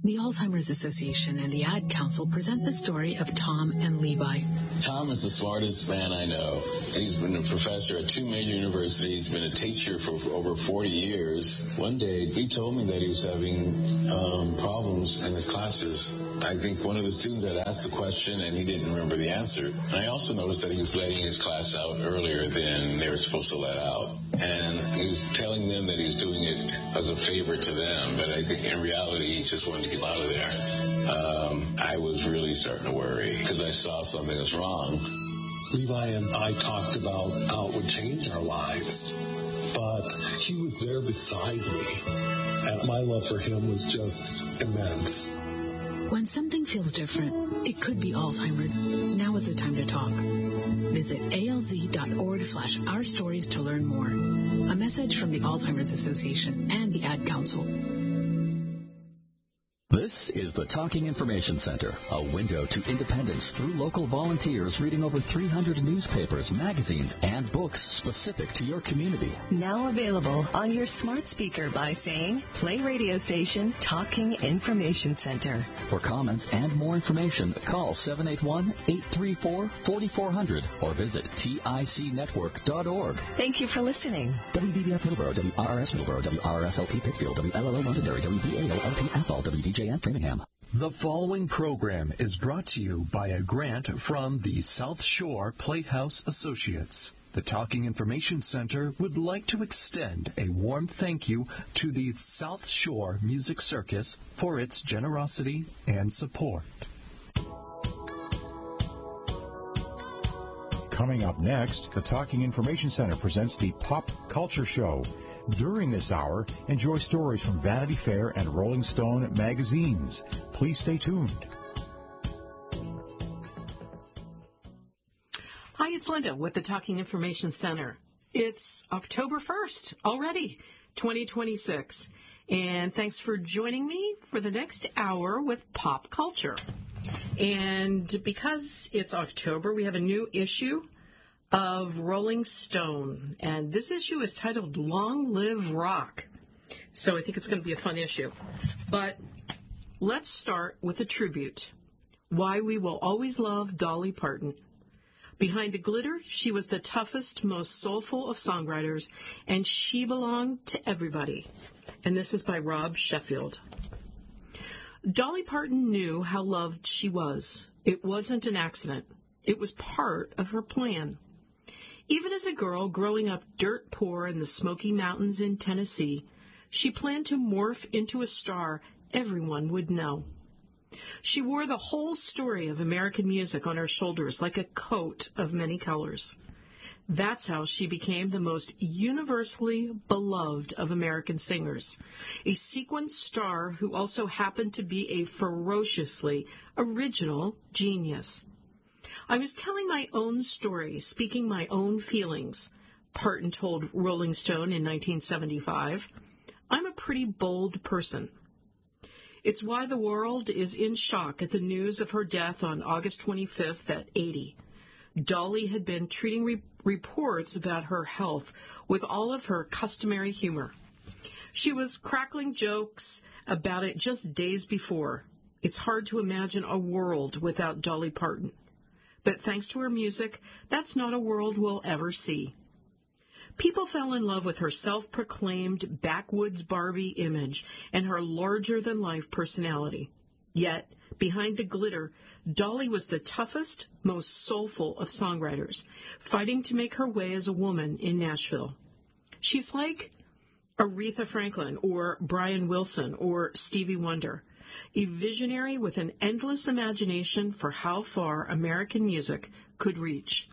The Alzheimer's Association and the Ad Council present the story of Tom and Levi. Tom is the smartest man I know. He's been a professor at 2 major universities, been a teacher for over 40 years. One day, he told me that he was having problems in his classes. I think one of the students had asked the question and he didn't remember the answer. And I also noticed that he was letting his class out earlier than they were supposed to let out. And he was telling them that he was doing it as a favor to them, but I think in reality he just wanted to get out of there. I was really starting to worry because I saw something was wrong. Levi and I talked about how it would change our lives, but he was there beside me, and my love for him was just immense. When something feels different, it could be Alzheimer's. Now is the time to talk. Visit alz.org/our stories to learn more. A message from the Alzheimer's Association and the Ad Council. This is the Talking Information Center, a window to independence through local volunteers reading over 300 newspapers, magazines, and books specific to your community. Now available on your smart speaker by saying, play radio station Talking Information Center. For comments and more information, call 781-834-4400 or visit ticnetwork.org. Thank you for listening. WBBF Middleborough, WRRS Middleborough, WRSLP Pittsfield, WLLO Londonderry, WDAO-LP Athol, WDJN Framingham. The following program is brought to you by a grant from the South Shore Playhouse Associates. The Talking Information Center would like to extend a warm thank you to the South Shore Music Circus for its generosity and support. Coming up next, the Talking Information Center presents the Pop Culture Show. During this hour, enjoy stories from Vanity Fair and Rolling Stone magazines. Please stay tuned. Hi, it's Linda with the Talking Information Center. It's October 1st already, 2026. And thanks for joining me for the next hour with Pop Culture. And because it's October, we have a new issue of Rolling Stone, and this issue is titled Long Live Rock. So I think it's going to be a fun issue. But let's start with a tribute. Why we will always love Dolly Parton. Behind the glitter, she was the toughest, most soulful of songwriters, and she belonged to everybody. And this is by Rob Sheffield. Dolly Parton knew how loved she was. It wasn't an accident. It was part of her plan. Even as a girl growing up dirt poor in the Smoky Mountains in Tennessee, she planned to morph into a star everyone would know. She wore the whole story of American music on her shoulders like a coat of many colors. That's how she became the most universally beloved of American singers, a sequined star who also happened to be a ferociously original genius. I was telling my own story, speaking my own feelings, Parton told Rolling Stone in 1975. I'm a pretty bold person. It's why the world is in shock at the news of her death on August 25th at 80. Dolly had been treating reports about her health with all of her customary humor. She was crackling jokes about it just days before. It's hard to imagine a world without Dolly Parton. But thanks to her music, that's not a world we'll ever see. People fell in love with her self-proclaimed backwoods Barbie image and her larger-than-life personality. Yet, behind the glitter, Dolly was the toughest, most soulful of songwriters, fighting to make her way as a woman in Nashville. She's like Aretha Franklin or Brian Wilson or Stevie Wonder, a visionary with an endless imagination for how far American music could reach.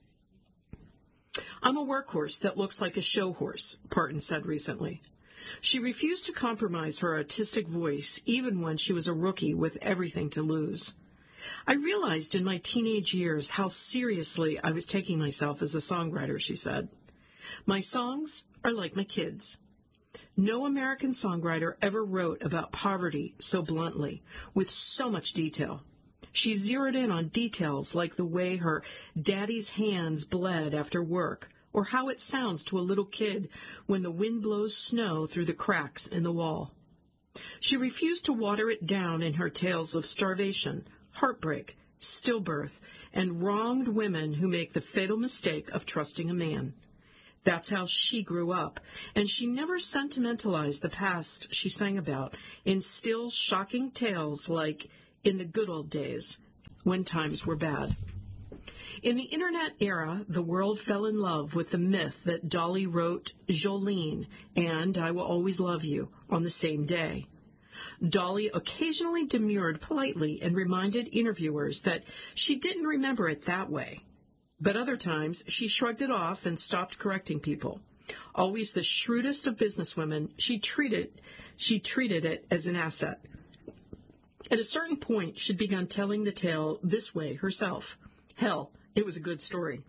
I'm a workhorse that looks like a show horse, Parton said recently. She refused to compromise her artistic voice even when she was a rookie with everything to lose. I realized in my teenage years how seriously I was taking myself as a songwriter, she said. My songs are like my kids. No American songwriter ever wrote about poverty so bluntly, with so much detail. She zeroed in on details like the way her daddy's hands bled after work, or how it sounds to a little kid when the wind blows snow through the cracks in the wall. She refused to water it down in her tales of starvation, heartbreak, stillbirth, and wronged women who make the fatal mistake of trusting a man. That's how she grew up, and she never sentimentalized the past she sang about in still shocking tales like In the Good Old Days, when times were bad. In the Internet era, the world fell in love with the myth that Dolly wrote Jolene and I Will Always Love You on the same day. Dolly occasionally demurred politely and reminded interviewers that she didn't remember it that way. But other times, she shrugged it off and stopped correcting people. Always the shrewdest of businesswomen, she treated it as an asset. At a certain point, she'd begun telling the tale this way herself. Hell, it was a good story.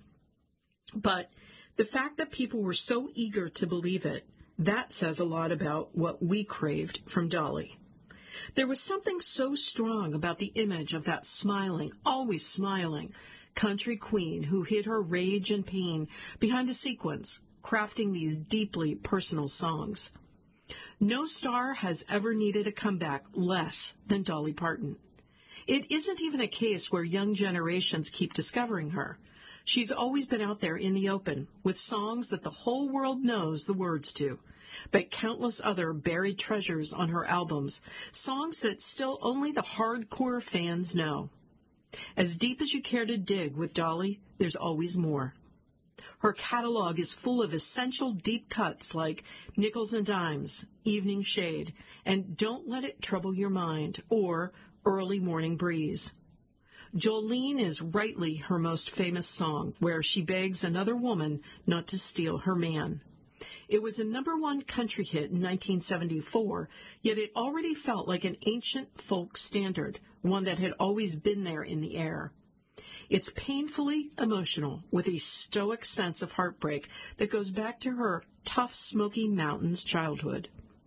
But the fact that people were so eager to believe it, that says a lot about what we craved from Dolly. There was something so strong about the image of that smiling, always smiling, country queen who hid her rage and pain behind the sequins, crafting these deeply personal songs. No star has ever needed a comeback less than Dolly Parton. It isn't even a case where young generations keep discovering her. She's always been out there in the open with songs that the whole world knows the words to, but countless other buried treasures on her albums, songs that still only the hardcore fans know. As deep as you care to dig with Dolly, there's always more. Her catalog is full of essential deep cuts like Nickels and Dimes, Evening Shade, and Don't Let It Trouble Your Mind, or Early Morning Breeze. Jolene is rightly her most famous song, where she begs another woman not to steal her man. It was a #1 country hit in 1974, yet it already felt like an ancient folk standard, one that had always been there in the air. It's painfully emotional, with a stoic sense of heartbreak that goes back to her tough Smoky Mountains childhood.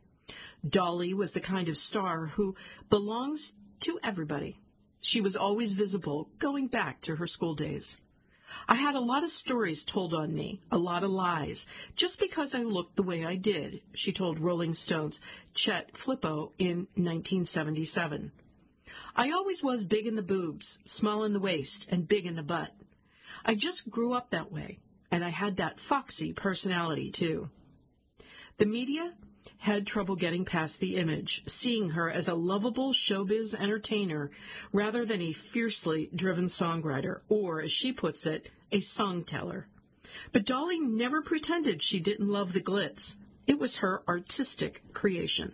Dolly was the kind of star who belongs to everybody. She was always visible, going back to her school days. I had a lot of stories told on me, a lot of lies, just because I looked the way I did, she told Rolling Stone's Chet Flippo in 1977. I always was big in the boobs, small in the waist, and big in the butt. I just grew up that way, and I had that foxy personality, too. The media had trouble getting past the image, seeing her as a lovable showbiz entertainer rather than a fiercely driven songwriter, or, as she puts it, a song-teller. But Dolly never pretended she didn't love the glitz. It was her artistic creation.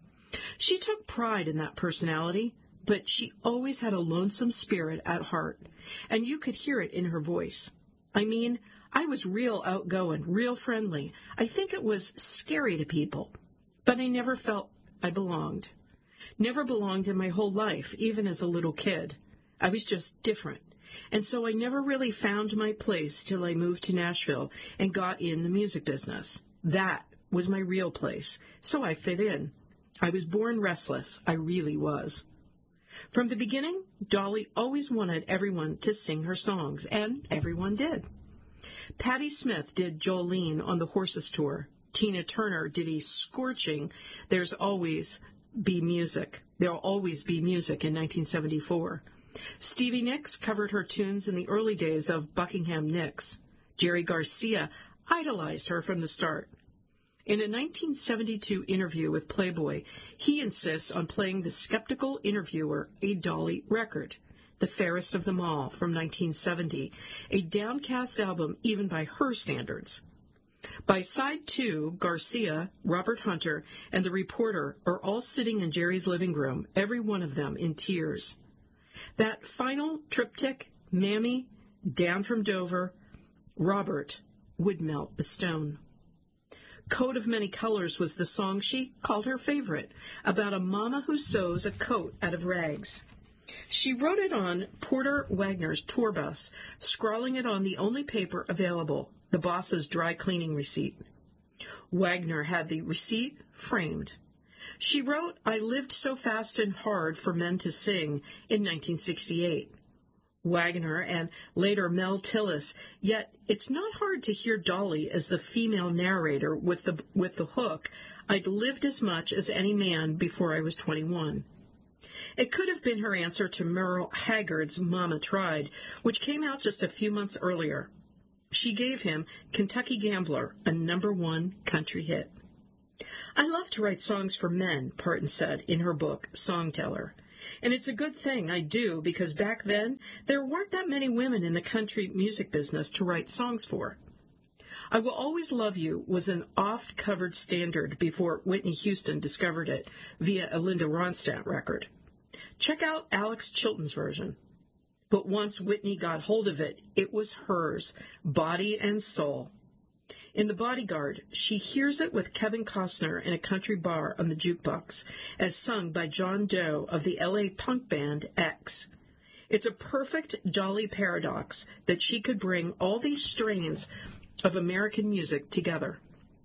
She took pride in that personality, but she always had a lonesome spirit at heart, and you could hear it in her voice. I mean, I was real outgoing, real friendly. I think it was scary to people, but I never felt I belonged. Never belonged in my whole life, even as a little kid. I was just different, and so I never really found my place till I moved to Nashville and got in the music business. That was my real place, so I fit in. I was born restless. I really was. From the beginning, Dolly always wanted everyone to sing her songs, and everyone did. Patti Smith did Jolene on the Horses Tour. Tina Turner did a scorching There'll Always Be Music in 1974. Stevie Nicks covered her tunes in the early days of Buckingham Nicks. Jerry Garcia idolized her from the start. In a 1972 interview with Playboy, he insists on playing The Skeptical Interviewer, a Dolly record, The Fairest of Them All, from 1970, a downcast album even by her standards. By side 2, Garcia, Robert Hunter, and the reporter are all sitting in Jerry's living room, every one of them in tears. That final triptych, Mammy, Down from Dover, Robert, would melt a stone. Coat of Many Colors was the song she called her favorite, about a mama who sews a coat out of rags. She wrote it on Porter Wagner's tour bus, scrawling it on the only paper available, the boss's dry cleaning receipt. Wagner had the receipt framed. She wrote I Lived So Fast and Hard for Men to Sing in 1968. Wagner and later Mel Tillis, yet it's not hard to hear Dolly as the female narrator with the hook, I'd lived as much as any man before I was 21. It could have been her answer to Merle Haggard's Mama Tried, which came out just a few months earlier. She gave him Kentucky Gambler, a #1 country hit. I love to write songs for men, Parton said in her book, Songteller. And it's a good thing I do, because back then there weren't that many women in the country music business to write songs for. I Will Always Love You was an oft-covered standard before Whitney Houston discovered it via a Linda Ronstadt record. Check out Alex Chilton's version. But once Whitney got hold of it, it was hers, body and soul. In The Bodyguard, she hears it with Kevin Costner in a country bar on the jukebox, as sung by John Doe of the LA punk band X. It's a perfect Dolly paradox that she could bring all these strains of American music together.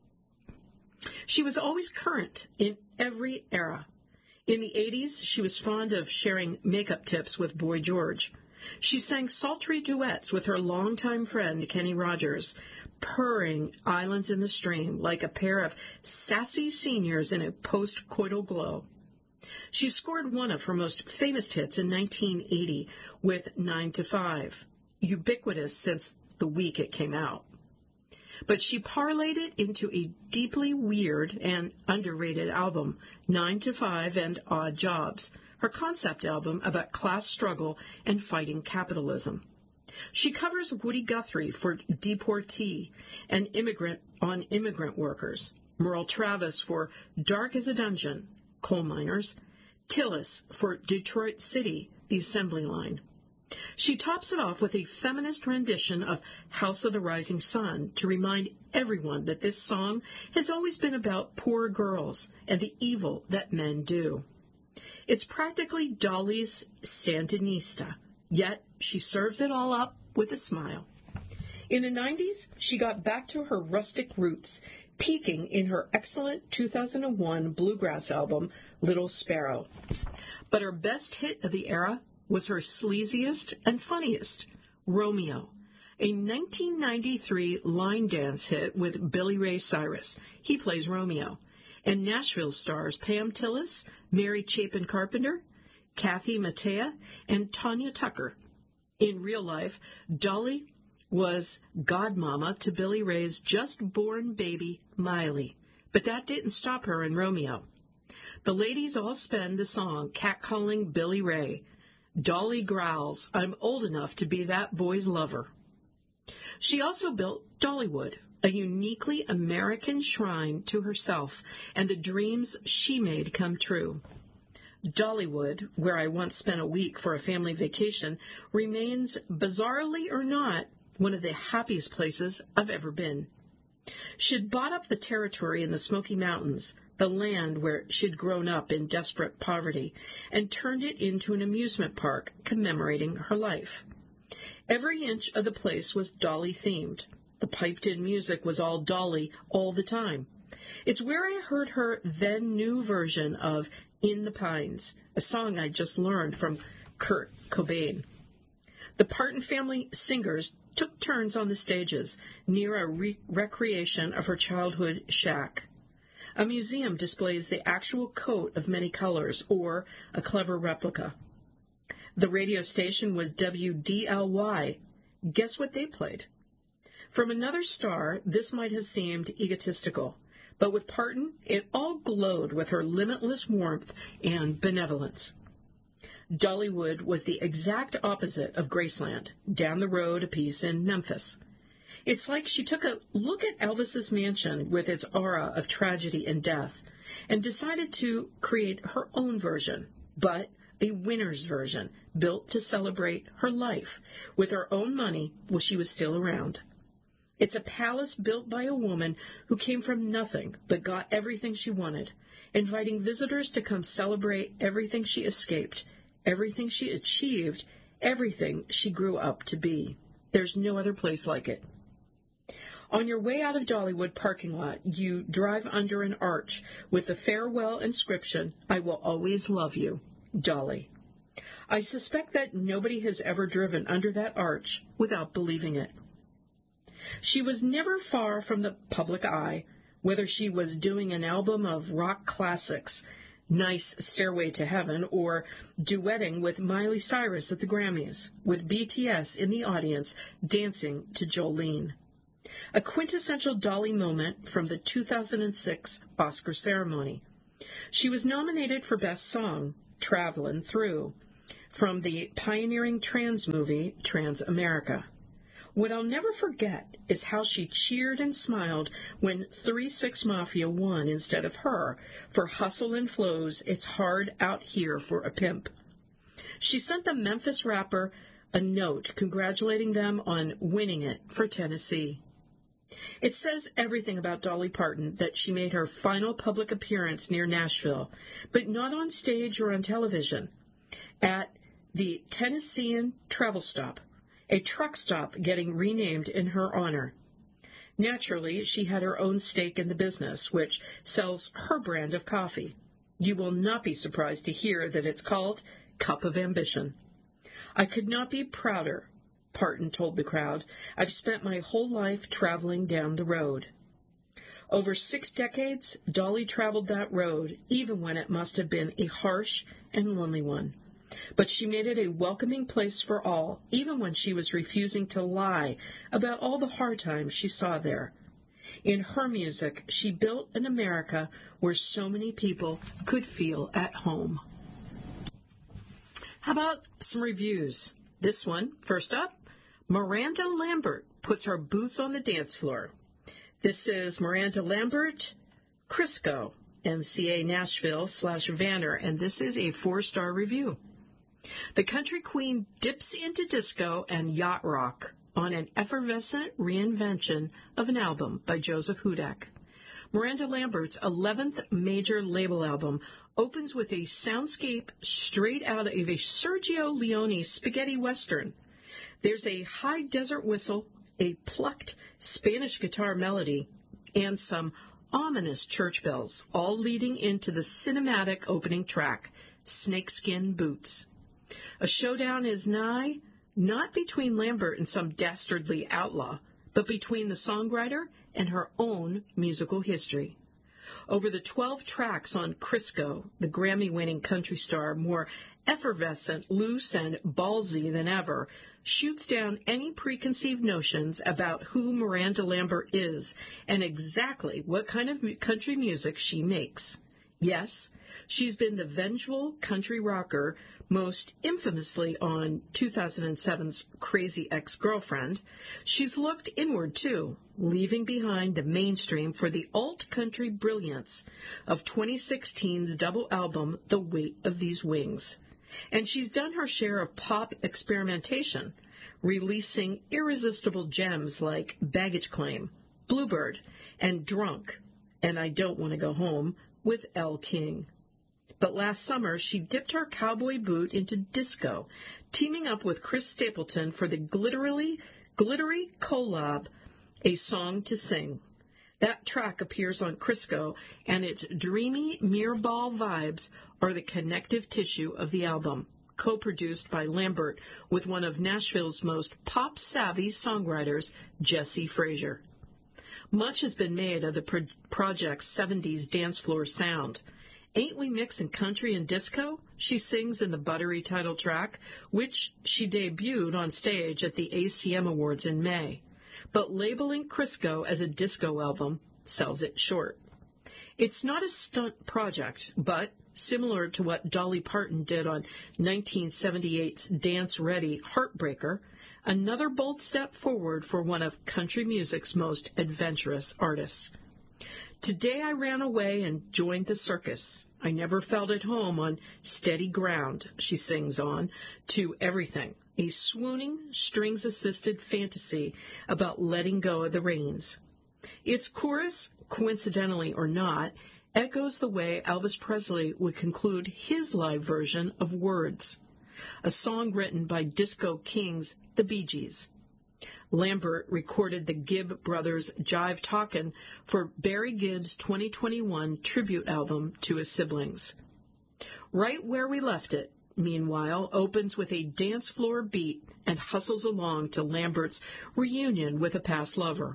She was always current in every era. In the 80s, she was fond of sharing makeup tips with Boy George. She sang sultry duets with her longtime friend Kenny Rogers, purring Islands in the Stream like a pair of sassy seniors in a post-coital glow. She scored one of her most famous hits in 1980 with 9 to 5, ubiquitous since the week it came out. But she parlayed it into a deeply weird and underrated album, 9 to 5 and Odd Jobs, her concept album about class struggle and fighting capitalism. She covers Woody Guthrie for Deportee and Immigrant on Immigrant Workers, Merle Travis for Dark as a Dungeon, Coal Miners, Tillis for Detroit City, The Assembly Line. She tops it off with a feminist rendition of House of the Rising Sun to remind everyone that this song has always been about poor girls and the evil that men do. It's practically Dolly's Sandinista, yet she serves it all up with a smile. In the 90s, she got back to her rustic roots, peaking in her excellent 2001 bluegrass album, Little Sparrow. But her best hit of the era was her sleaziest and funniest, Romeo, a 1993 line dance hit with Billy Ray Cyrus. He plays Romeo. And Nashville stars Pam Tillis, Mary Chapin Carpenter, Kathy Mattea, and Tanya Tucker. In real life, Dolly was godmama to Billy Ray's just-born baby, Miley. But that didn't stop her in Romeo. The ladies all spend the song catcalling Billy Ray. Dolly growls, "I'm old enough to be that boy's lover." She also built Dollywood, a uniquely American shrine to herself and the dreams she made come true. Dollywood, where I once spent a week for a family vacation, remains, bizarrely or not, one of the happiest places I've ever been. She'd bought up the territory in the Smoky Mountains, the land where she'd grown up in desperate poverty, and turned it into an amusement park commemorating her life. Every inch of the place was Dolly-themed. The piped-in music was all Dolly all the time. It's where I heard her then-new version of In the Pines, a song I just learned from Kurt Cobain. The Parton family singers took turns on the stages near a recreation of her childhood shack. A museum displays the actual coat of many colors, or a clever replica. The radio station was WDLY. Guess what they played? From another star, this might have seemed egotistical, but with Parton, it all glowed with her limitless warmth and benevolence. Dollywood was the exact opposite of Graceland, down the road a piece in Memphis. It's like she took a look at Elvis's mansion with its aura of tragedy and death and decided to create her own version, but a winner's version, built to celebrate her life with her own money while she was still around. It's a palace built by a woman who came from nothing but got everything she wanted, inviting visitors to come celebrate everything she escaped, everything she achieved, everything she grew up to be. There's no other place like it. On your way out of Dollywood parking lot, you drive under an arch with the farewell inscription, "I will always love you, Dolly." I suspect that nobody has ever driven under that arch without believing it. She was never far from the public eye, Whether she was doing an album of rock classics, Nice Stairway to Heaven, or duetting with Miley Cyrus at the Grammys, with BTS in the audience dancing to Jolene. A quintessential Dolly moment from the 2006 Oscar ceremony. She was nominated for Best Song, Travelin' Through, from the pioneering trans movie Trans-America. What I'll never forget is how she cheered and smiled when 3-6 Mafia won instead of her for Hustle and Flow's It's Hard Out Here for a Pimp. She sent the Memphis rapper a note congratulating them on winning it for Tennessee. It says everything about Dolly Parton that she made her final public appearance near Nashville, but not on stage or on television, at the Tennessean Travel Stop, a truck stop getting renamed in her honor. Naturally, she had her own stake in the business, which sells her brand of coffee. You will not be surprised to hear that it's called Cup of Ambition. I could not be prouder, Parton told the crowd. I've spent my whole life traveling down the road. Over 6 decades, Dolly traveled that road, even when it must have been a harsh and lonely one. But she made it a welcoming place for all, even when she was refusing to lie about all the hard times she saw there. In her music, she built an America where so many people could feel at home. How about some reviews? This one, first up, Miranda Lambert puts her boots on the dance floor. This is Miranda Lambert, Crisco, MCA Nashville /Vanner, and this is a 4-star review. The country queen dips into disco and yacht rock on an effervescent reinvention of an album by Joseph Hudak. Miranda Lambert's 11th major label album opens with a soundscape straight out of a Sergio Leone spaghetti western. There's a high desert whistle, a plucked Spanish guitar melody, and some ominous church bells, all leading into the cinematic opening track, Snakeskin Boots. A showdown is nigh, not between Lambert and some dastardly outlaw, but between the songwriter and her own musical history. Over the 12 tracks on Crisco, the Grammy-winning country star, more effervescent, loose, and ballsy than ever, shoots down any preconceived notions about who Miranda Lambert is and exactly what kind of country music she makes. Yes, she's been the vengeful country rocker, most infamously on 2007's Crazy Ex-Girlfriend. She's looked inward, too, leaving behind the mainstream for the alt-country brilliance of 2016's double album, The Weight of These Wings. And she's done her share of pop experimentation, releasing irresistible gems like Baggage Claim, Bluebird, and Drunk, and I Don't Want to Go Home with Elle King. But last summer, she dipped her cowboy boot into disco, teaming up with Chris Stapleton for the glittery collab, A Song to Sing. That track appears on Crisco, and its dreamy mirrorball vibes are the connective tissue of the album, co-produced by Lambert with one of Nashville's most pop-savvy songwriters, Jesse Frazier. Much has been made of the project's 70s dance floor sound. Ain't We Mixin' Country and Disco? She sings in the buttery title track, which she debuted on stage at the ACM Awards in May. But labeling Crisco as a disco album sells it short. It's not a stunt project, but similar to what Dolly Parton did on 1978's Dance Ready Heartbreaker, another bold step forward for one of country music's most adventurous artists. Today I ran away and joined the circus. I never felt at home on steady ground, she sings on, to Everything, a swooning, strings-assisted fantasy about letting go of the reins. Its chorus, coincidentally or not, echoes the way Elvis Presley would conclude his live version of Words, a song written by disco kings the Bee Gees. Lambert recorded the Gibb brothers' Jive Talkin' for Barry Gibb's 2021 tribute album to his siblings. Right Where We Left It, meanwhile, opens with a dance floor beat and hustles along to Lambert's reunion with a past lover.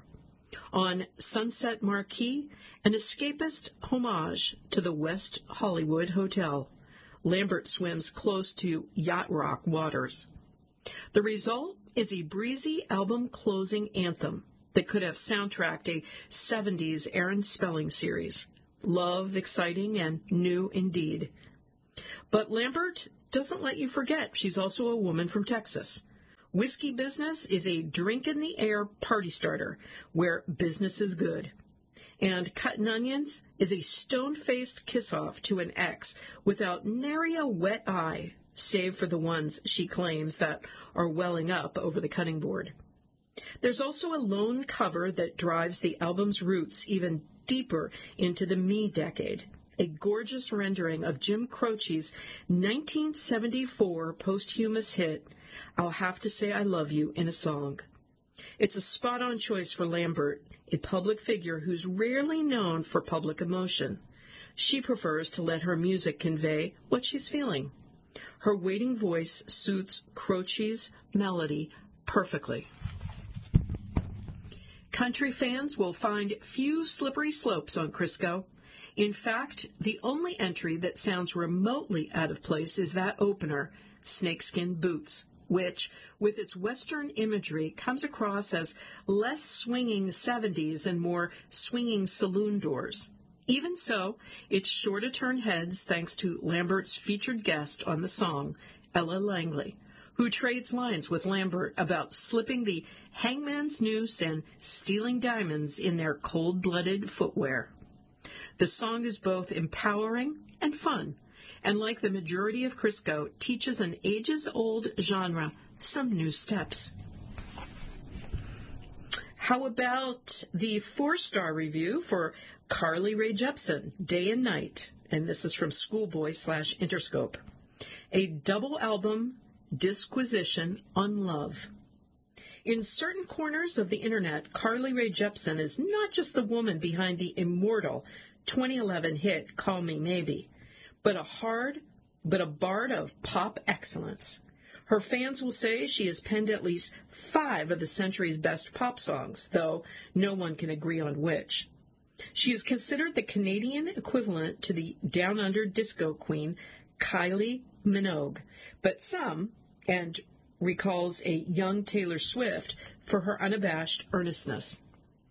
On Sunset Marquee, an escapist homage to the West Hollywood Hotel, Lambert swims close to yacht rock waters. The result is a breezy album-closing anthem that could have soundtracked a 70s Aaron Spelling series. Love, exciting, and new indeed. But Lambert doesn't let you forget she's also a woman from Texas. Whiskey Business is a drink-in-the-air party starter where business is good. And Cuttin' Onions is a stone-faced kiss-off to an ex without nary a wet eye, save for the ones she claims that are welling up over the cutting board. There's also a lone cover that drives the album's roots even deeper into the me decade, a gorgeous rendering of Jim Croce's 1974 posthumous hit, I'll Have to Say I Love You in a Song. It's a spot-on choice for Lambert, a public figure who's rarely known for public emotion. She prefers to let her music convey what she's feeling. Her waiting voice suits Croce's melody perfectly. Country fans will find few slippery slopes on Crisco. In fact, the only entry that sounds remotely out of place is that opener, Snakeskin Boots, which, with its Western imagery, comes across as less swinging 70s and more swinging saloon doors. Even so, it's sure to turn heads thanks to Lambert's featured guest on the song, Ella Langley, who trades lines with Lambert about slipping the hangman's noose and stealing diamonds in their cold-blooded footwear. The song is both empowering and fun, and like the majority of Crisco, teaches an ages-old genre some new steps. How about the 4-star review for Carly Rae Jepsen, Day and Night, and this is from Schoolboy/Interscope. A double album disquisition on love. In certain corners of the internet, Carly Rae Jepsen is not just the woman behind the immortal 2011 hit Call Me Maybe, but a bard of pop excellence. Her fans will say she has penned at least 5 of the century's best pop songs, though no one can agree on which. She is considered the Canadian equivalent to the down-under disco queen Kylie Minogue, but some, and recalls a young Taylor Swift for her unabashed earnestness.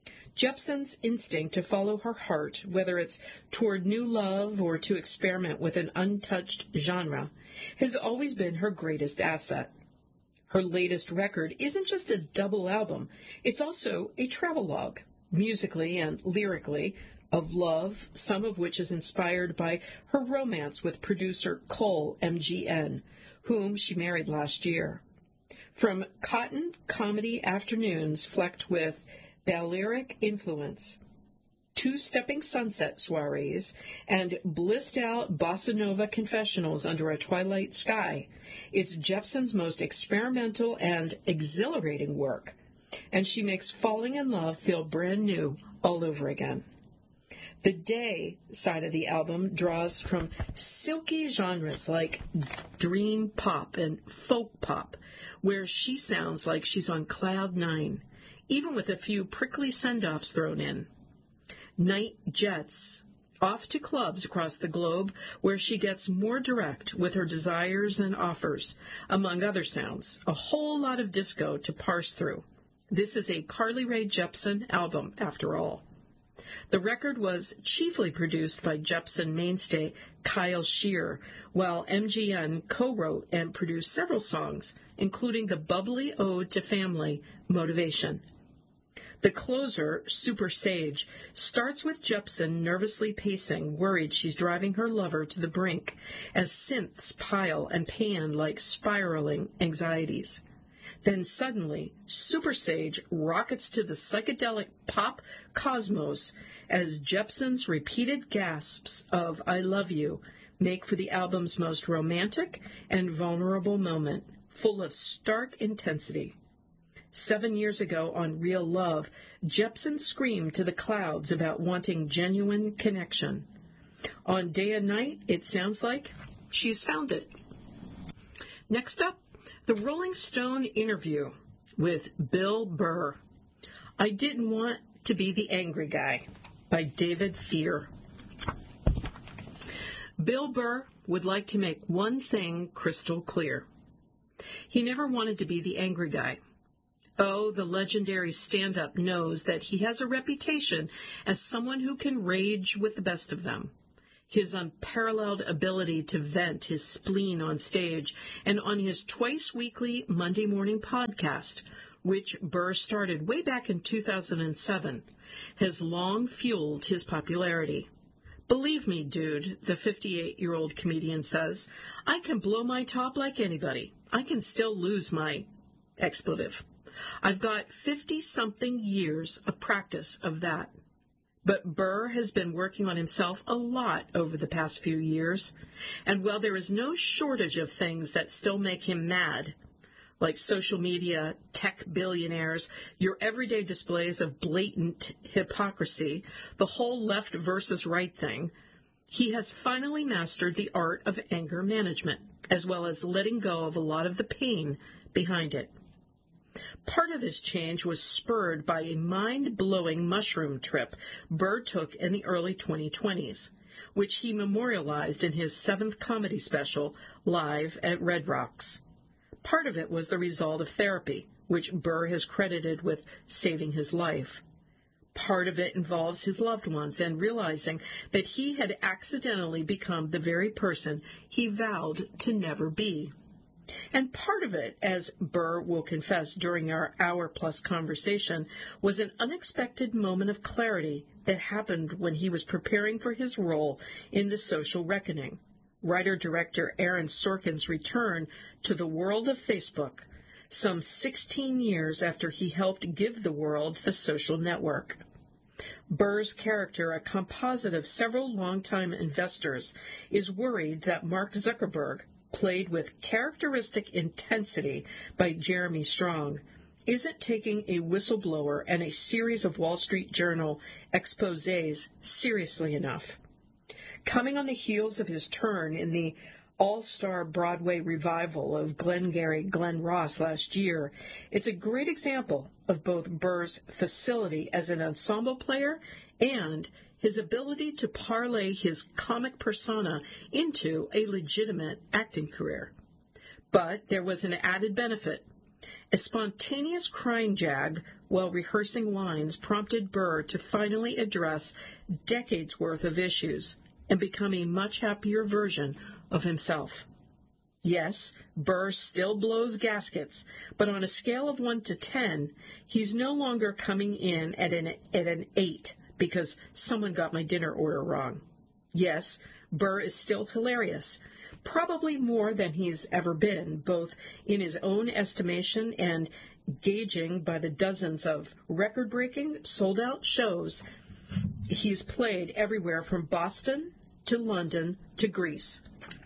Jepsen's instinct to follow her heart, whether it's toward new love or to experiment with an untouched genre, has always been her greatest asset. Her latest record isn't just a double album, it's also a travelogue, musically and lyrically, of love, some of which is inspired by her romance with producer Cole MGN, whom she married last year. From cotton comedy afternoons flecked with Balearic influence, two-stepping sunset soirees, and blissed-out bossa nova confessionals under a twilight sky, it's Jepsen's most experimental and exhilarating work, and she makes falling in love feel brand new all over again. The Day side of the album draws from silky genres like dream pop and folk pop, where she sounds like she's on cloud 9, even with a few prickly send-offs thrown in. Night jets off to clubs across the globe where she gets more direct with her desires and offers, among other sounds, a whole lot of disco to parse through. This is a Carly Rae Jepsen album, after all. The record was chiefly produced by Jepsen mainstay Kyle Shear, while MGN co-wrote and produced several songs, including the bubbly ode to family, Motivation. The closer, Super Sage, starts with Jepsen nervously pacing, worried she's driving her lover to the brink, as synths pile and pan like spiraling anxieties. Then suddenly, Super Sage rockets to the psychedelic pop cosmos as Jepsen's repeated gasps of I love you make for the album's most romantic and vulnerable moment, full of stark intensity. 7 years ago on Real Love, Jepsen screamed to the clouds about wanting genuine connection. On Day and Night, it sounds like she's found it. Next up, the Rolling Stone interview with Bill Burr. I didn't want to be the Angry Guy by David Fear. Bill Burr would like to make one thing crystal clear. He never wanted to be the angry guy. Oh, the legendary stand-up knows that he has a reputation as someone who can rage with the best of them. His unparalleled ability to vent his spleen on stage and on his twice-weekly Monday morning podcast, which Burr started way back in 2007, has long fueled his popularity. Believe me, dude, the 58-year-old comedian says, I can blow my top like anybody. I can still lose my expletive. I've got 50-something years of practice of that. But Burr has been working on himself a lot over the past few years, and while there is no shortage of things that still make him mad, like social media, tech billionaires, your everyday displays of blatant hypocrisy, the whole left versus right thing, he has finally mastered the art of anger management, as well as letting go of a lot of the pain behind it. Part of this change was spurred by a mind-blowing mushroom trip Burr took in the early 2020s, which he memorialized in his 7th comedy special, Live at Red Rocks. Part of it was the result of therapy, which Burr has credited with saving his life. Part of it involves his loved ones and realizing that he had accidentally become the very person he vowed to never be. And part of it, as Burr will confess during our hour-plus conversation, was an unexpected moment of clarity that happened when he was preparing for his role in The Social Reckoning, writer-director Aaron Sorkin's return to the world of Facebook, some 16 years after he helped give the world the social network. Burr's character, a composite of several longtime investors, is worried that Mark Zuckerberg, played with characteristic intensity by Jeremy Strong, isn't taking a whistleblower and a series of Wall Street Journal exposés seriously enough. Coming on the heels of his turn in the all-star Broadway revival of Glengarry Glen Ross last year, it's a great example of both Burr's facility as an ensemble player and his ability to parlay his comic persona into a legitimate acting career. But there was an added benefit. A spontaneous crying jag while rehearsing lines prompted Burr to finally address decades' worth of issues and become a much happier version of himself. Yes, Burr still blows gaskets, but on a scale of 1 to 10, he's no longer coming in at an 8 because someone got my dinner order wrong. Yes, Burr is still hilarious, probably more than he's ever been, both in his own estimation and gauging by the dozens of record-breaking, sold-out shows he's played everywhere from Boston to London to Greece.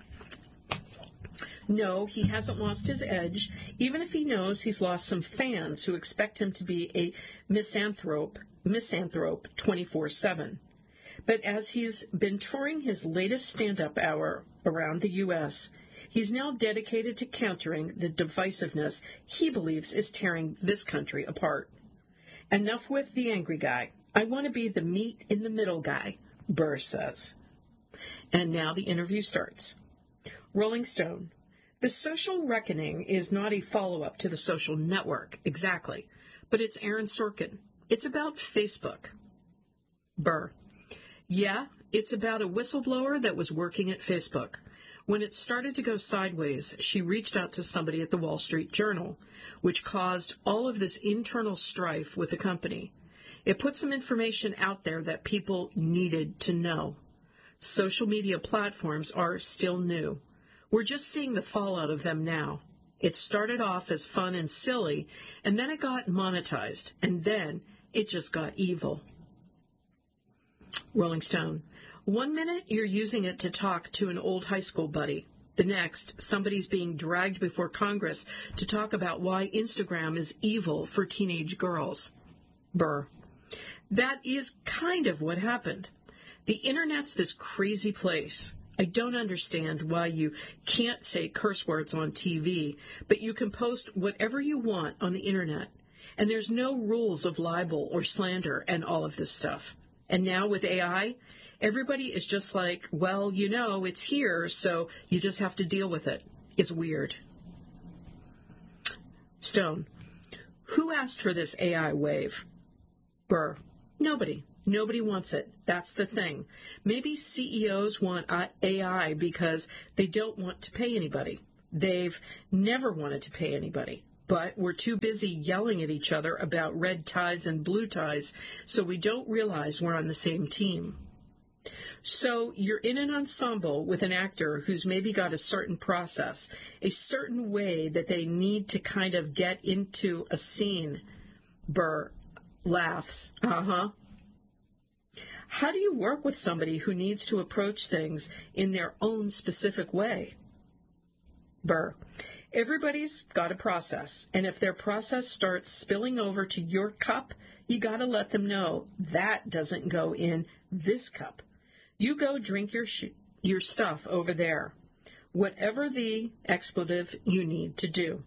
No, he hasn't lost his edge, even if he knows he's lost some fans who expect him to be a misanthrope 24/7. But as he's been touring his latest stand-up hour around the U.S., he's now dedicated to countering the divisiveness he believes is tearing this country apart. Enough with the angry guy. I want to be the meet-in-the-middle guy, Burr says. And now the interview starts. Rolling Stone. The Social Reckoning is not a follow-up to The Social Network, exactly, but it's Aaron Sorkin. It's about Facebook. Burr. Yeah, it's about a whistleblower that was working at Facebook. When it started to go sideways, she reached out to somebody at the Wall Street Journal, which caused all of this internal strife with the company. It put some information out there that people needed to know. Social media platforms are still new. We're just seeing the fallout of them now. It started off as fun and silly, and then it got monetized, and then it just got evil. Rolling Stone. 1 minute, you're using it to talk to an old high school buddy. The next, somebody's being dragged before Congress to talk about why Instagram is evil for teenage girls. Burr. That is kind of what happened. The Internet's this crazy place. I don't understand why you can't say curse words on TV, but you can post whatever you want on the Internet. And there's no rules of libel or slander and all of this stuff. And now with AI, everybody is just like, well, you know, it's here, so you just have to deal with it. It's weird. Stone, who asked for this AI wave? Burr, nobody. Nobody wants it. That's the thing. Maybe CEOs want AI because they don't want to pay anybody. They've never wanted to pay anybody. But we're too busy yelling at each other about red ties and blue ties, so we don't realize we're on the same team. So you're in an ensemble with an actor who's maybe got a certain process, a certain way that they need to kind of get into a scene. Burr laughs. Uh-huh. How do you work with somebody who needs to approach things in their own specific way? Burr, everybody's got a process, and if their process starts spilling over to your cup, you got to let them know that doesn't go in this cup. You go drink your stuff over there, whatever the expletive you need to do.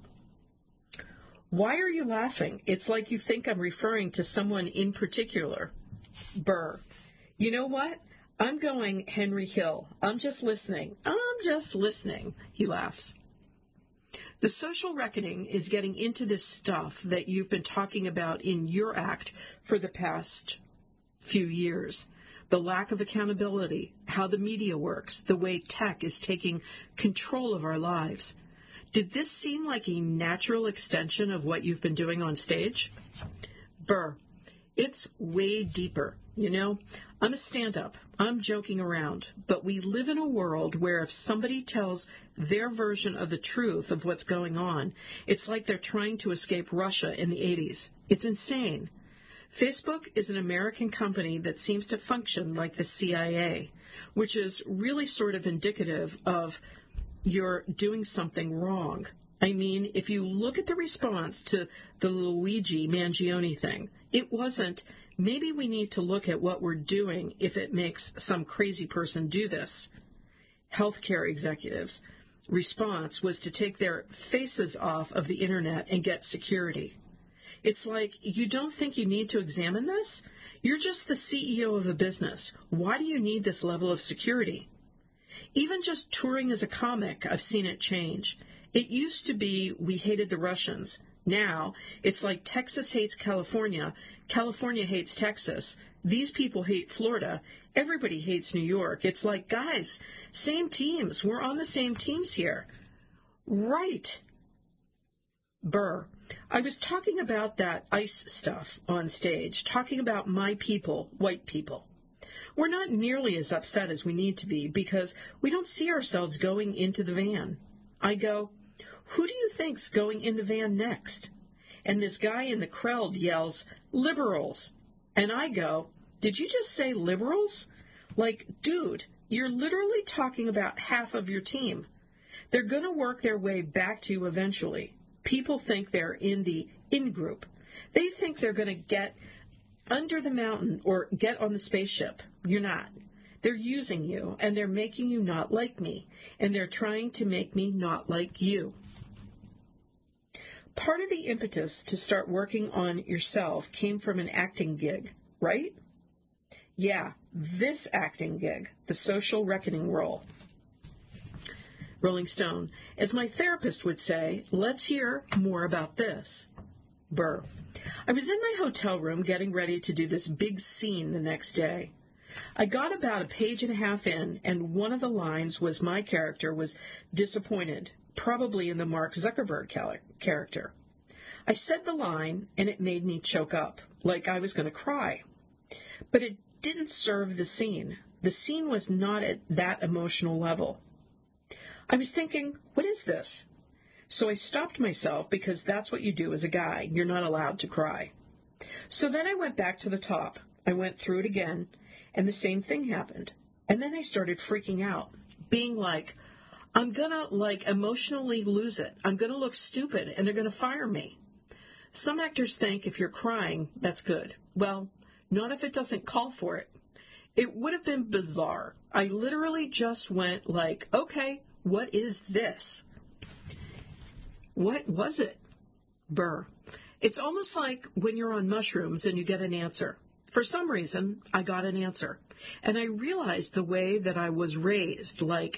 Why are you laughing? It's like you think I'm referring to someone in particular. Burr, you know what? I'm going Henry Hill. I'm just listening. He laughs. The social reckoning is getting into this stuff that you've been talking about in your act for the past few years. The lack of accountability, how the media works, the way tech is taking control of our lives. Did this seem like a natural extension of what you've been doing on stage? Burr, it's way deeper. You know, I'm a stand-up. I'm joking around. But we live in a world where if somebody tells their version of the truth of what's going on, it's like they're trying to escape Russia in the 80s. It's insane. Facebook is an American company that seems to function like the CIA, which is really sort of indicative of you're doing something wrong. I mean, if you look at the response to the Luigi Mangione thing, it wasn't, maybe we need to look at what we're doing if it makes some crazy person do this. Healthcare executives' response was to take their faces off of the internet and get security. It's like, you don't think you need to examine this? You're just the CEO of a business. Why do you need this level of security? Even just touring as a comic, I've seen it change. It used to be we hated the Russians. Now, it's like Texas hates California, California hates Texas, these people hate Florida, everybody hates New York. It's like, guys, same teams. We're on the same teams here. Right. Burr, I was talking about that ICE stuff on stage, talking about my people, white people. We're not nearly as upset as we need to be because we don't see ourselves going into the van. I go, who do you think's going in the van next? And this guy in the crowd yells, liberals. And I go, did you just say liberals? Like, dude, you're literally talking about half of your team. They're going to work their way back to you eventually. People think they're in the in-group. They think they're going to get under the mountain or get on the spaceship. You're not. They're using you, and they're making you not like me, and they're trying to make me not like you. Part of the impetus to start working on yourself came from an acting gig, right? Yeah, this acting gig, the social reckoning role. Rolling Stone, as my therapist would say, let's hear more about this. Burr, I was in my hotel room getting ready to do this big scene the next day. I got about a page and a half in, and one of the lines was my character was disappointed, probably in the Mark Zuckerberg character. I said the line, and it made me choke up, like I was going to cry. But it didn't serve the scene. The scene was not at that emotional level. I was thinking, what is this? So I stopped myself because that's what you do as a guy. You're not allowed to cry. So then I went back to the top. I went through it again, and the same thing happened. And then I started freaking out, being like, I'm going to, emotionally lose it. I'm going to look stupid, and they're going to fire me. Some actors think if you're crying, that's good. Well, not if it doesn't call for it. It would have been bizarre. I literally just went like, okay, what is this? What was it? Burr, It's almost like when you're on mushrooms and you get an answer. For some reason, I got an answer. And I realized the way that I was raised, like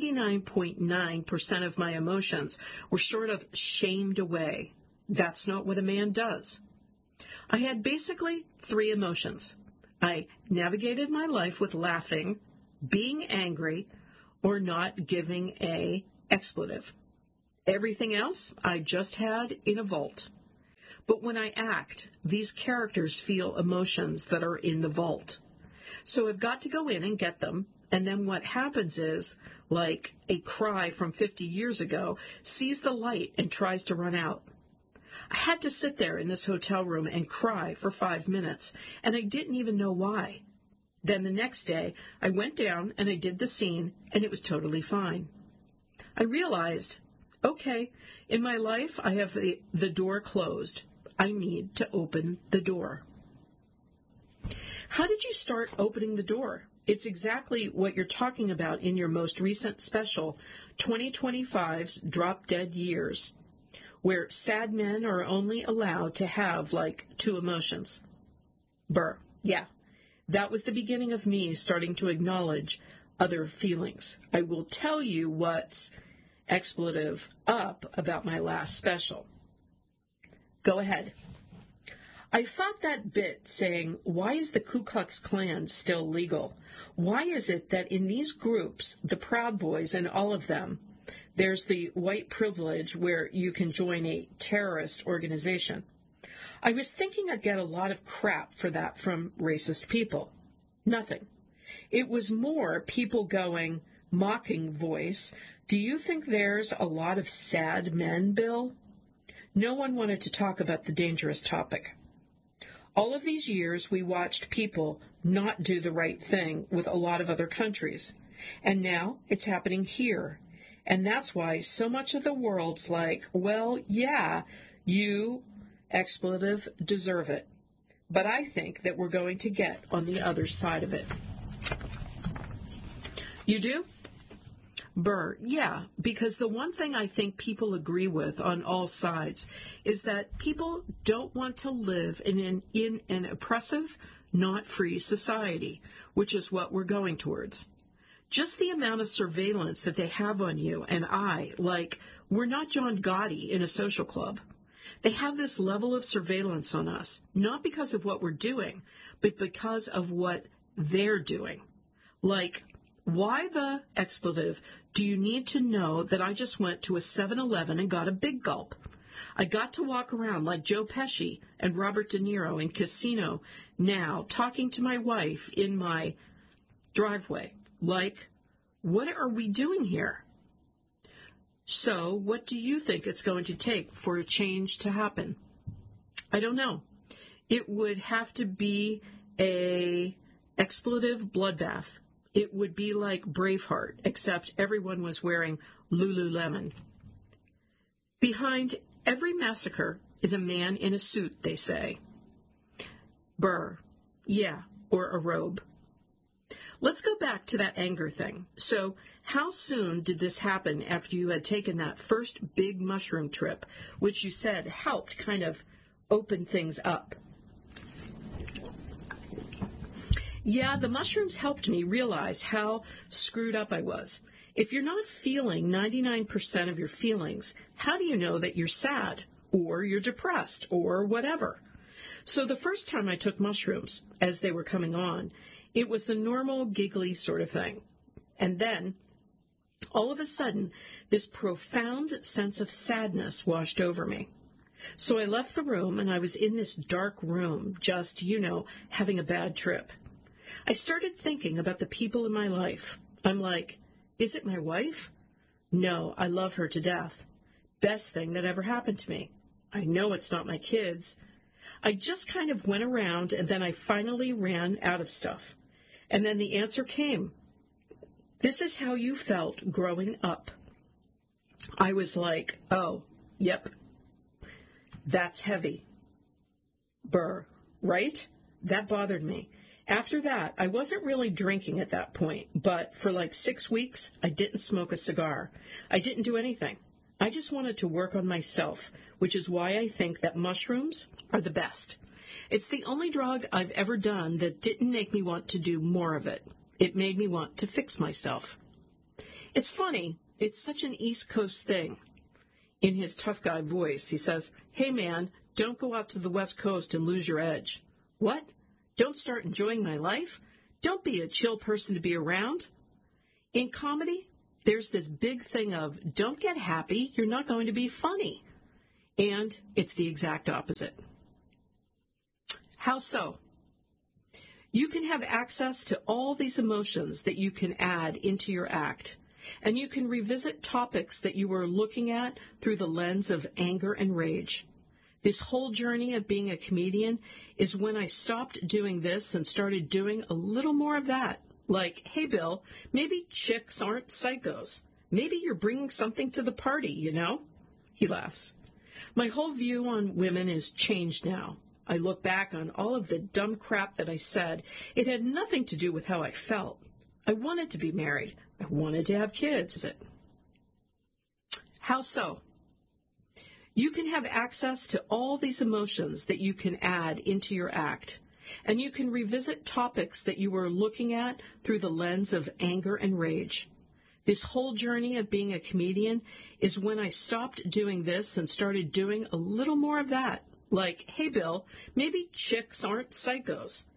99.9% of my emotions were sort of shamed away. That's not what a man does. I had basically 3 emotions. I navigated my life with laughing, being angry, or not giving an expletive. Everything else I just had in a vault. But when I act, these characters feel emotions that are in the vault. So I've got to go in and get them, and then what happens is, like a cry from 50 years ago, sees the light and tries to run out. I had to sit there in this hotel room and cry for 5 minutes, and I didn't even know why. Then the next day, I went down and I did the scene, and it was totally fine. I realized, okay, in my life I have the door closed. I need to open the door. How did you start opening the door? It's exactly what you're talking about in your most recent special, 2025's Drop Dead Years, where sad men are only allowed to have, like, 2 emotions. Burr, yeah, that was the beginning of me starting to acknowledge other feelings. I will tell you what's expletive up about my last special. Go ahead. I thought that bit saying, why is the Ku Klux Klan still legal? Why is it that in these groups, the Proud Boys and all of them, there's the white privilege where you can join a terrorist organization? I was thinking I'd get a lot of crap for that from racist people. Nothing. It was more people going, mocking voice, do you think there's a lot of sad men, Bill? No one wanted to talk about the dangerous topic. All of these years, we watched people not do the right thing with a lot of other countries. And now it's happening here. And that's why so much of the world's like, well, yeah, you, expletive, deserve it. But I think that we're going to get on the other side of it. You do? Burr, yeah, because the one thing I think people agree with on all sides is that people don't want to live in an oppressive, not free society, which is what we're going towards. Just the amount of surveillance that they have on you and I, like, we're not John Gotti in a social club. They have this level of surveillance on us, not because of what we're doing, but because of what they're doing. Like, why the expletive do you need to know that I just went to a 7-Eleven and got a big gulp? I got to walk around like Joe Pesci and Robert De Niro in Casino Now, talking to my wife in my driveway. Like, what are we doing here? So, what do you think it's going to take for a change to happen? I don't know. It would have to be a expletive bloodbath. It would be like Braveheart, except everyone was wearing Lululemon. Behind every massacre is a man in a suit, they say. Burr, yeah, or a robe. Let's go back to that anger thing. So, how soon did this happen after you had taken that first big mushroom trip, which you said helped kind of open things up? Yeah, the mushrooms helped me realize how screwed up I was. If you're not feeling 99% of your feelings, how do you know that you're sad, or you're depressed, or whatever? So the first time I took mushrooms, as they were coming on, it was the normal giggly sort of thing. And then, all of a sudden, this profound sense of sadness washed over me. So I left the room, and I was in this dark room, just, having a bad trip. I started thinking about the people in my life. I'm like, is it my wife? No, I love her to death. Best thing that ever happened to me. I know it's not my kids. I just kind of went around, and then I finally ran out of stuff. And then the answer came. This is how you felt growing up. I was like, oh, yep. That's heavy. Burr, right? That bothered me. After that, I wasn't really drinking at that point, but for like 6 weeks, I didn't smoke a cigar. I didn't do anything. I just wanted to work on myself, which is why I think that mushrooms are the best. It's the only drug I've ever done that didn't make me want to do more of it. It made me want to fix myself. It's funny, it's such an East Coast thing. In his tough guy voice, he says, "Hey man, don't go out to the West Coast and lose your edge." What? Don't start enjoying my life? Don't be a chill person to be around? In comedy, there's this big thing of, don't get happy, you're not going to be funny. And it's the exact opposite. How so? You can have access to all these emotions that you can add into your act, and you can revisit topics that you were looking at through the lens of anger and rage. This whole journey of being a comedian is when I stopped doing this and started doing a little more of that. Like, hey, Bill, maybe chicks aren't psychos. Maybe you're bringing something to the party, you know? He laughs. My whole view on women is changed now. I look back on all of the dumb crap that I said. It had nothing to do with how I felt. I wanted to be married. I wanted to have kids. How so? You can have access to all these emotions that you can add into your act, and you can revisit topics that you were looking at through the lens of anger and rage. This whole journey of being a comedian is when I stopped doing this and started doing a little more of that. Like, hey, Bill, maybe chicks aren't psychos.